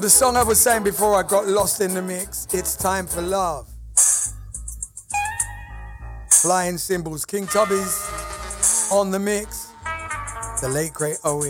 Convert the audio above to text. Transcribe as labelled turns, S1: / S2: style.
S1: The song I was saying before I got lost in the mix, It's Time for Love. Flying Cymbals, King Tubby's on the mix. The late great OE.